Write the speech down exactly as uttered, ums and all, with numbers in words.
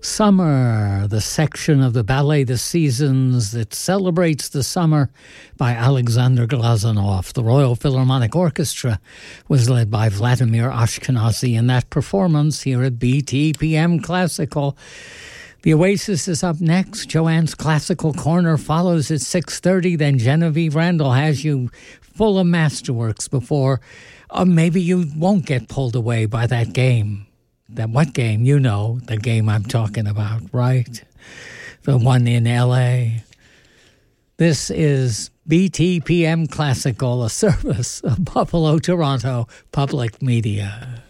Summer, the section of the Ballet The Seasons that celebrates the summer by Alexander Glazunov. The Royal Philharmonic Orchestra was led by Vladimir Ashkenazy in that performance here at B T P M Classical. The Oasis is up next. Joanne's Classical Corner follows at six thirty. Then Genevieve Randall has you full of masterworks before uh, maybe you won't get pulled away by that game. That what game? You know the game I'm talking about, right? The one in L A. This is B T P M Classical, a service of Buffalo, Toronto Public Media.